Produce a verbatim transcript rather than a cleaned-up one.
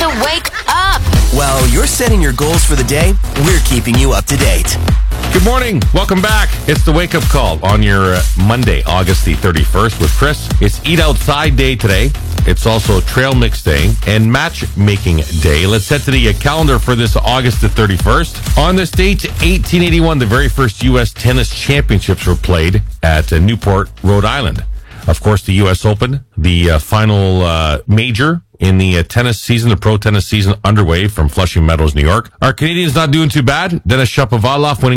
to wake up. While you're setting your goals for the day, we're keeping you up to date. Good morning. Welcome back. It's the wake-up call on your uh, Monday, August the thirty-first with Chris. It's Eat Outside Day today. It's also Trail Mix Day and Matchmaking Day. Let's head to the uh, calendar for this August the thirty-first. On this date, eighteen eighty-one, the very first U S Tennis Championships were played at uh, Newport, Rhode Island. Of course, the U S Open, the uh, final uh, major in the uh, tennis season, the pro tennis season underway from Flushing Meadows, New York. Our Canadians not doing too bad. Denis Shapovalov winning